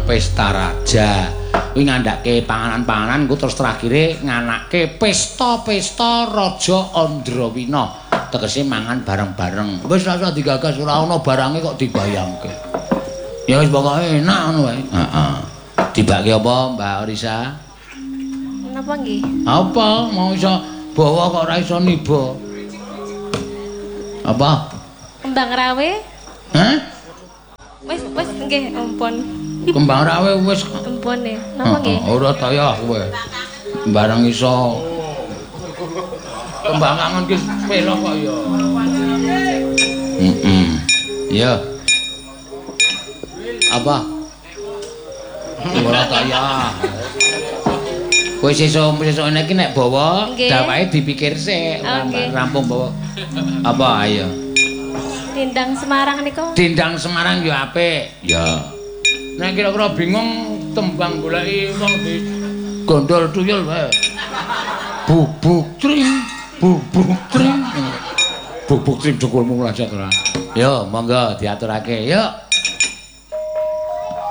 pesta raja. Kuwi ngandhake panganan-panganan ku terus terakhire nganake pesta-pesta Raja Andrawina. Tegese mangan bareng-bareng. Wis ora usah digagas, ora ana barange kok dibayangke. Ya wis pokoke enak ngono wae. Heeh. Dibake apa, Mbak Orisa? Napa nggih? Apa mau iso bawa kok ora iso niba? Apa? Kembang rawe? Hah? Wis nggih ampun. Kembang rawe wis Ampun ya. Napa nggih? Ora ta ya kowe. Barang iso kembang angon ki pelo kok ya. Ya. Apa? Ora ta ya. Kowe sesuk iki nek bawa dawahe dipikir sik, rampung bawa. Apa ayo? Dindang Semarang niku. Dindang Semarang ya apik. Ya. Nek kira-kira bingung tembang goleki wong di gondol tuyul wae. Bubuk tring, bubuk tring. Bubuk tring cukulmu ngajak ora. Yo, monggo diaturake. Yuk.